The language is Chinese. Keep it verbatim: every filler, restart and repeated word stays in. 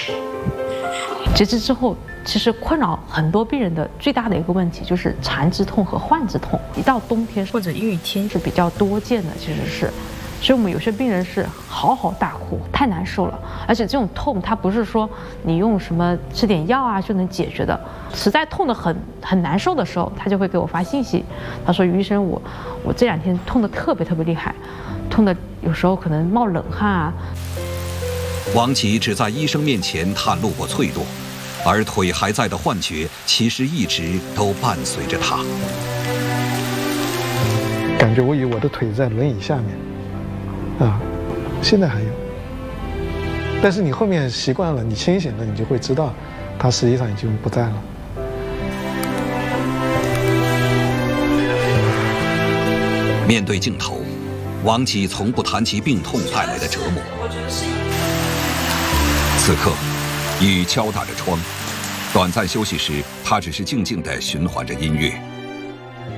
截肢之后，其实困扰很多病人的最大的一个问题就是缠肢痛和患肢痛。一到冬天或者雨天是比较多见的，其实是。所以我们有些病人是嚎嚎大哭，太难受了。而且这种痛，它不是说你用什么吃点药啊就能解决的。实在痛得很很难受的时候，他就会给我发信息，他说：“于医生，我我这两天痛得特别特别厉害，痛得有时候可能冒冷汗啊。” 王琦只在医生面前袒露过脆弱，而腿还在的幻觉其实一直都伴随着他。 感觉我以为我的腿在轮椅下面。啊，现在还有，但是你后面习惯了，你清醒了，你就会知道，它实际上已经不在了。 面对镜头，王琦从不谈及病痛带来的折磨。此刻，雨敲打着窗，短暂休息时，他只是静静地循环着音乐。